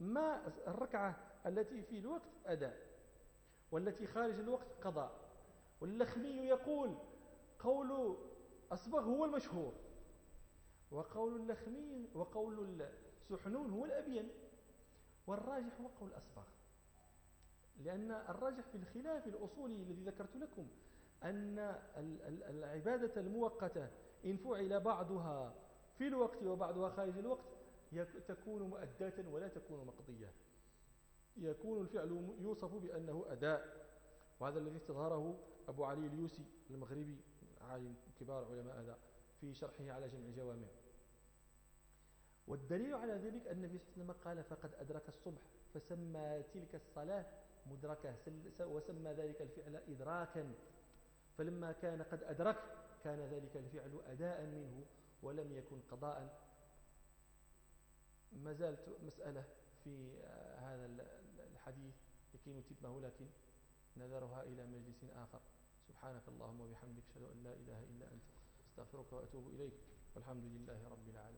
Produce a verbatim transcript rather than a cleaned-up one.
ما الركعة التي في الوقت أداء والتي خارج الوقت قضاء. واللخمي يقول قول أصبغ هو المشهور، وقول اللخمي وقول السحنون هو الأبين، والراجح هو قول أصبغ، لأن الراجح في الخلاف الأصولي الذي ذكرت لكم أن العبادة المؤقتة إن فعل بعضها في الوقت وبعضها خارج الوقت تكون مؤداة ولا تكون مقضية، يكون الفعل يوصف بأنه أداء. وهذا الذي استظهره أبو علي اليوسي المغربي عالم كبار علماء أداء في شرحه على جمع الجوامع. والدليل على ذلك أن النبي صلى الله عليه وسلم قال فقد أدرك الصبح، فسمى تلك الصلاة مدركة وسمى ذلك الفعل إدراكا، فلما كان قد أدرك كان ذلك الفعل أداء منه ولم يكن قضاء. ما زالت مسألة في هذا الحديث لكي نتمه، لكن نذرها إلى مجلس آخر. سبحانك اللهم وبحمدك أشهد أن لا إله إلا أنت، استغفرك وأتوب إليك، والحمد لله رب العالمين.